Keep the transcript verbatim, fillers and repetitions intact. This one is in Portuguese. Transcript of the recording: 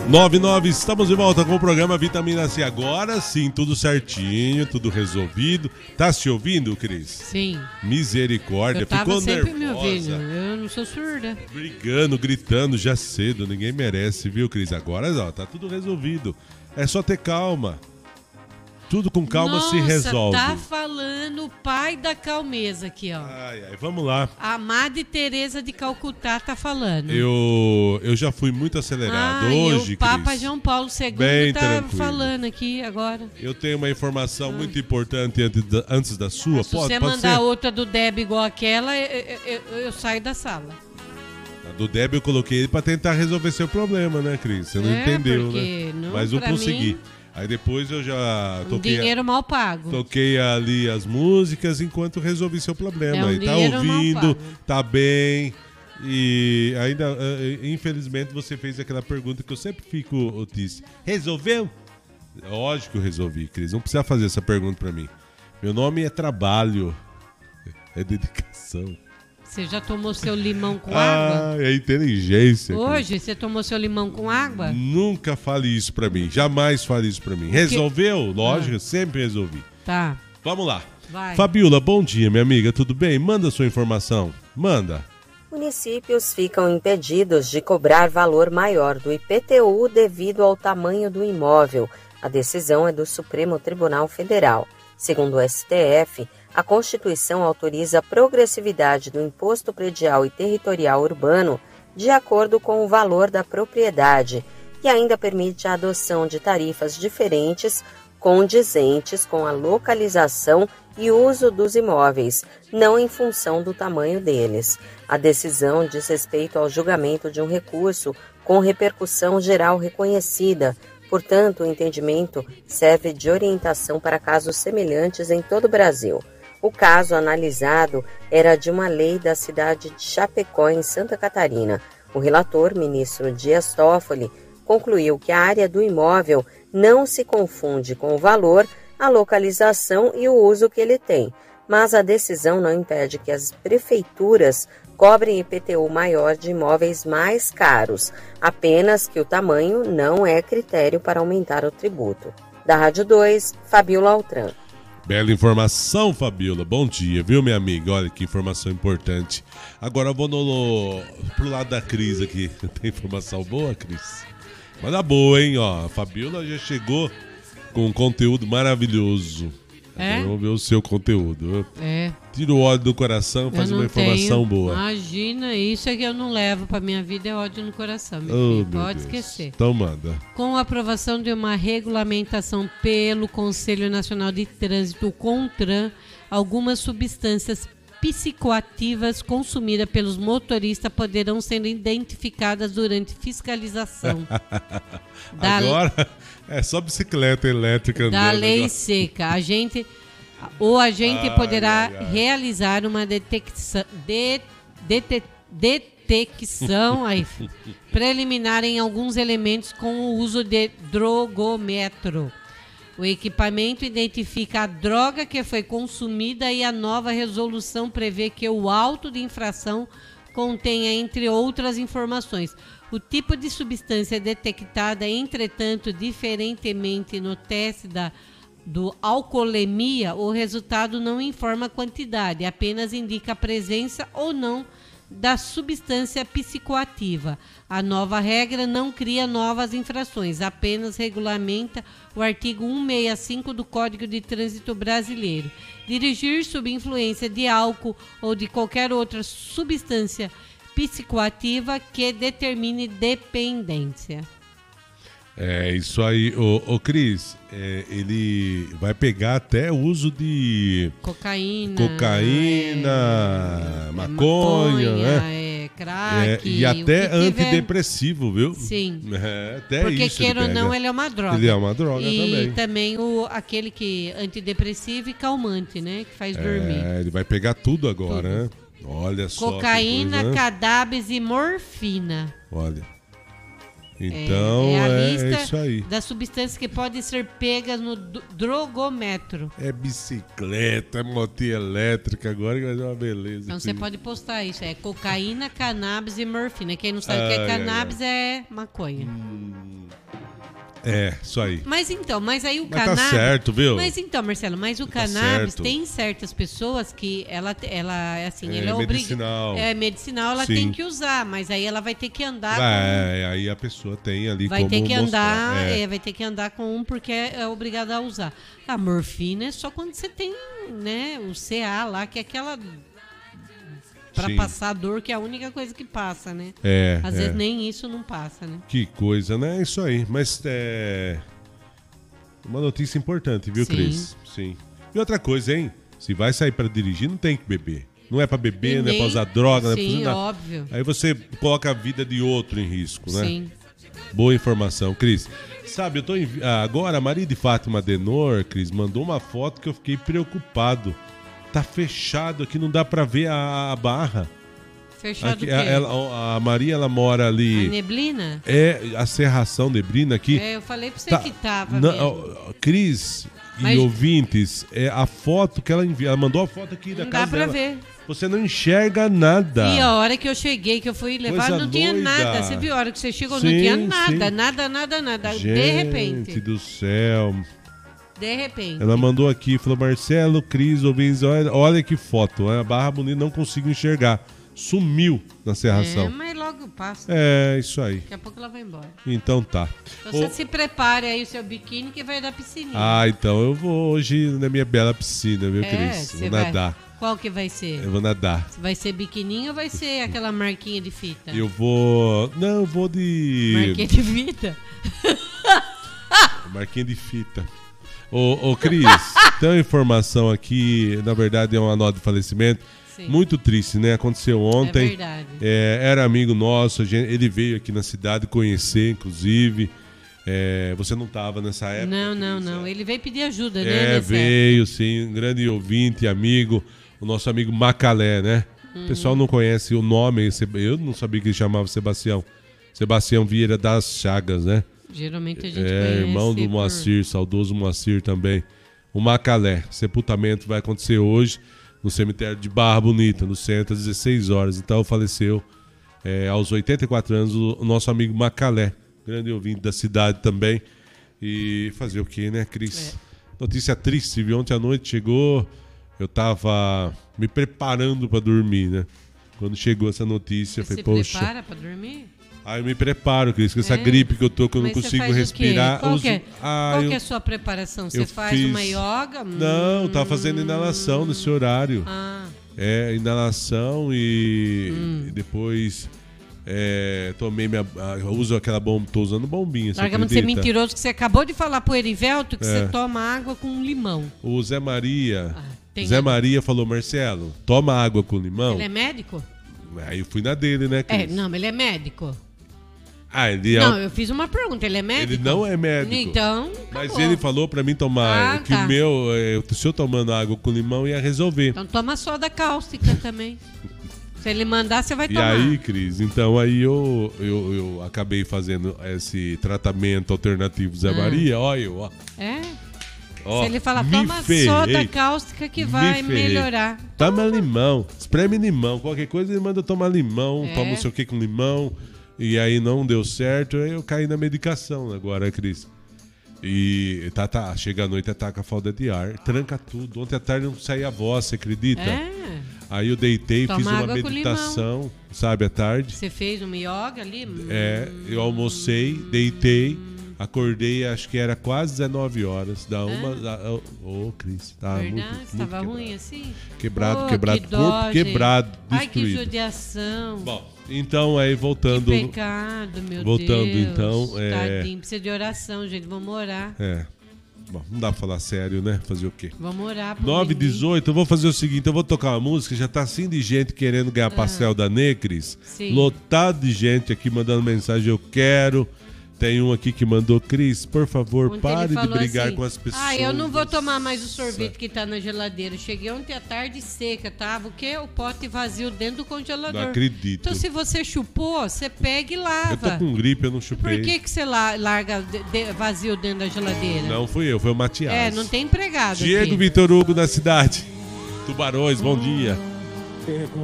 nove nove, estamos de volta com o programa Vitamina C. Agora sim, tudo certinho, tudo resolvido. Tá se ouvindo, Cris? Sim. Misericórdia, eu tava ficou sempre nervosa. Me ouvindo. Eu não sou surda. Brigando, gritando já cedo, ninguém merece, viu, Cris? Agora, ó, tá tudo resolvido. É só ter calma. Tudo com calma. Nossa, se resolve. Tá falando o pai da calmeza aqui, ó. Ai, ai, vamos lá. A Madre Teresa de Calcutá tá falando. Eu, eu já fui muito acelerado. Ah, hoje, o Papa Cris, João Paulo segundo bem tá tranquilo. falando aqui agora. Eu tenho uma informação ah. muito importante antes da, antes da sua. Se pode, você pode mandar ser? outra do Deb igual aquela, eu, eu, eu, eu saio da sala. A do Deb eu coloquei ele pra tentar resolver seu problema, né, Cris? Você não é, entendeu, né? Não, Mas eu consegui. Mim... Aí depois eu já um toquei. Dinheiro a... mal pago. Toquei ali as músicas enquanto resolvi seu problema. É um Aí tá ouvindo, tá bem. E ainda, infelizmente, você fez aquela pergunta que eu sempre fico, Otis. Resolveu? Lógico que eu resolvi, Cris. Não precisa fazer essa pergunta pra mim. Meu nome é trabalho. É dedicação. Você já tomou seu limão com ah, água? É inteligência. Hoje, Cris. você tomou seu limão com água? Nunca fale isso pra mim. Jamais fale isso pra mim. Resolveu? Lógico, ah. sempre resolvi. Tá. Vamos lá. Vai. Fabiola, bom dia, minha amiga. Tudo bem? Manda sua informação. Manda. Municípios ficam impedidos de cobrar valor maior do I P T U devido ao tamanho do imóvel. A decisão é do Supremo Tribunal Federal. Segundo o S T F, a Constituição autoriza a progressividade do imposto predial e territorial urbano de acordo com o valor da propriedade e ainda permite a adoção de tarifas diferentes condizentes com a localização e uso dos imóveis, não em função do tamanho deles. A decisão diz respeito ao julgamento de um recurso com repercussão geral reconhecida. Portanto, o entendimento serve de orientação para casos semelhantes em todo o Brasil. O caso analisado era de uma lei da cidade de Chapecó, em Santa Catarina. O relator, ministro Dias Toffoli, concluiu que a área do imóvel não se confunde com o valor, a localização e o uso que ele tem, mas a decisão não impede que as prefeituras cobrem I P T U maior de imóveis mais caros, apenas que o tamanho não é critério para aumentar o tributo. Da Rádio dois, Fabiola Altran. Bela informação, Fabiola. Bom dia, viu, minha amiga? Olha que informação importante. Agora eu vou no, pro lado da Cris aqui. Tem informação boa, Cris? Manda boa, hein? Ó, a Fabiola já chegou com um conteúdo maravilhoso. É? Vamos ver o seu conteúdo. É. Tira o ódio do coração, faz uma informação tenho. boa. Imagina, isso é que eu não levo pra minha vida, é ódio no coração, meu oh, filho. meu Pode Deus. esquecer. Então manda. Com a aprovação de uma regulamentação pelo Conselho Nacional de Trânsito, o CONTRAN, algumas substâncias psicoativas consumidas pelos motoristas poderão ser identificadas durante fiscalização. da Agora é só bicicleta elétrica andando. Da lei agora. seca. A gente, o agente ai, poderá ai, ai. realizar uma detecção, de, de, detecção aí, preliminar em alguns elementos com o uso de drogômetro. O equipamento identifica a droga que foi consumida e a nova resolução prevê que o auto de infração contenha, entre outras informações, o tipo de substância detectada. Entretanto, diferentemente no teste da, do alcoolemia, o resultado não informa a quantidade, apenas indica a presença ou não da substância psicoativa. A nova regra não cria novas infrações, apenas regulamenta o artigo cento e sessenta e cinco do Código de Trânsito Brasileiro. Dirigir sob influência de álcool ou de qualquer outra substância psicoativa que determine dependência. É isso aí, ô, ô Cris, é, ele vai pegar até o uso de cocaína, cocaína, é, maconha, maconha, né? É, crack, é, e até antidepressivo, tiver... viu? Sim. É, até porque isso queira ou ele não, ele é uma droga. Ele é uma droga e também. E também o, aquele que antidepressivo e calmante, né? Que faz é, dormir. Ele vai pegar tudo agora, tudo. Né? Olha só. Cocaína, coisa, né? Cannabis e morfina. Olha. Então, é, é a é, lista é isso aí. das substâncias que podem ser pegas no d- drogômetro. É bicicleta, é motinha elétrica, agora que vai ser uma beleza. Então você Cris. pode postar isso. É cocaína, cannabis e morfina. Quem não sabe o que Ai, é ai, cannabis é maconha. É, isso aí. Mas então, mas aí o Mas cannabis... tá certo, viu? Mas então, Marcelo, mas o Tá cannabis certo. tem certas pessoas que ela, ela assim, É ela é obriga- medicinal. É medicinal, ela Sim. tem que usar, mas aí ela vai ter que andar É, aí a pessoa tem ali com... Vai como ter que mostrar. andar, É. é, vai ter que andar com um porque é obrigado a usar. A morfina é só quando você tem, né, o C A lá, que é aquela pra Sim. passar a dor, que é a única coisa que passa, né? É, Às é. vezes nem isso não passa, né? Que coisa, né? É isso aí. Mas é. Uma notícia importante, viu, Sim. Cris? Sim. E outra coisa, hein? Se vai sair pra dirigir, não tem que beber. Não é pra beber, E não é nem- pra usar droga, não é pra Sim, fazer nada. óbvio. Aí você coloca a vida de outro em risco, né? Sim. Boa informação, Cris. Sabe, eu tô em... ah, agora a Maria de Fátima Denor, Cris, mandou uma foto que eu fiquei preocupado. Tá fechado aqui, não dá pra ver a, a barra. Fechado Aqui, o quê? a, ela- a Maria, ela mora A ali. neblina? É a serração Neblina aqui. É, eu falei pra você Tá- que tava Não, mesmo. ó, Cris e Mas- ouvintes, é a foto que ela enviou. Ela mandou a foto aqui da Não dá casa pra dela. ver. Você não enxerga nada. E a hora que eu cheguei, que eu fui levar, Coisa não tinha doida. nada. Você viu a hora que você chegou, Sim, não tinha nada, sim. nada, nada, nada. Gente de repente. do céu. De repente. Ela mandou aqui, falou: Marcelo, Cris, ouvintes, olha, olha que foto. A Barra Bonita não consigo enxergar. Sumiu na É, serração. mas logo passa. É, isso aí. Daqui a pouco ela vai embora. Então tá. Então você Ô, se prepare aí o seu biquíni que vai dar piscininha. Ah, então eu vou hoje na minha bela piscina, viu, é, Cris? você Vou vai. nadar. Qual que vai ser? Eu vou nadar. Vai ser biquininho ou vai ser aquela marquinha de fita? Eu vou. Não, eu vou de. Marquinha de fita? Marquinha de fita. Ô, ô Cris, tem uma informação aqui, na verdade é uma nota de falecimento. Sim. Muito triste, né? Aconteceu É ontem. verdade. É, era amigo nosso, a gente- ele veio aqui na cidade conhecer, inclusive. É, você não estava nessa época? Não, não, Cris, não. é? Ele veio pedir ajuda, né? É, nessa veio, sim, um grande ouvinte e amigo, o nosso amigo Macalé, né? O pessoal Uhum. não conhece o nome, eu não sabia que ele chamava Sebastião. Sebastião Vieira das Chagas, né? época. Geralmente a gente É, conhece irmão do por- Moacir, saudoso Moacir também. O Macalé, sepultamento vai acontecer hoje no cemitério de Barra Bonita, no centro, às dezesseis horas. Então faleceu é, aos oitenta e quatro anos o, o nosso amigo Macalé, grande ouvinte da cidade também. E fazer o quê, né, Cris? É. Notícia triste, viu? Ontem à noite chegou, eu tava me preparando pra dormir, né? Quando chegou essa notícia, eu Você falei, se poxa. prepara pra dormir? Aí eu me preparo, Cris, com essa É? gripe que eu tô, que eu não Mas você consigo faz o quê? respirar. Qual, uso- que é, Ah, qual eu- que é a sua preparação? Você eu faz fiz- uma yoga? Não, tava fazendo inalação nesse horário. Ah, É, inalação e, Hum. e depois é, tomei minha. ah, eu uso aquela bomba, tô usando bombinha. Você largamos de ser acredita? mentiroso que você acabou de falar pro Erivelto que É. você toma água com limão. O Zé Maria. Ah, tem Zé água. Maria falou, Marcelo, toma água com limão. Ele é médico? Aí eu fui na dele, né, É, Cris? não, mas ele é médico. Ah, ele, é- Não, eu fiz uma pergunta, ele é médico? ele não é médico. Então, Mas acabou. ele falou pra mim tomar Ah, que tá. o meu, é, se eu tomando água com limão ia resolver. Então toma soda cáustica também. Se ele mandar, você vai E tomar. aí, Cris, então aí eu, eu, eu acabei fazendo esse tratamento alternativo Zé Ah. Maria, ó, eu, ó. É? ó, Se ele falar, me toma ferrei, soda cáustica que me vai ferrei. melhorar. Toma limão, espreme limão, qualquer coisa ele manda tomar limão, É. toma não sei o que com limão, e aí não deu certo, aí eu caí na medicação agora, Cris. E tá, tá, chega à noite, ataca a falta de ar, tranca tudo. Ontem à tarde não saía a voz, você acredita? É. Aí eu deitei, Toma fiz uma água com meditação, sabe, à tarde. Você fez uma yoga ali? É, eu almocei, deitei, acordei, acho que era quase dezenove horas, da uma... da- Ô, Cris, tá muito, Verdade, muito estava quebrado. ruim assim? Quebrado, Pô, quebrado, que dó, corpo gente. quebrado, Ai, que destruído. judiação. Bom, então aí voltando... Que pecado, meu voltando, Deus. então, é- Tadinho, precisa de oração, gente. Vamos orar. É, bom, não dá pra falar sério, né? Fazer o quê? Vamos orar. pro nove e menino. dezoito, eu vou fazer o seguinte, eu vou tocar uma música, já tá assim de gente querendo ganhar pastel da Necris, Ah. Sim. lotado de gente aqui mandando mensagem, eu quero, Tem um aqui que mandou, Cris, por favor, Ontem pare ele de falou brigar assim, com as pessoas. Ah, eu não vou tomar mais o sorvete que tá na geladeira. Cheguei ontem à tarde seca, tava o quê? O pote vazio dentro do congelador. Não acredito. Então se você chupou, você pega e lava. Eu tô com gripe, eu não chupei. Por que que você la- larga de- de- vazio dentro da geladeira? Não fui eu, foi o Matias. É, não tem empregado Diego aqui. Vitor Hugo da cidade. Tubarões, bom dia.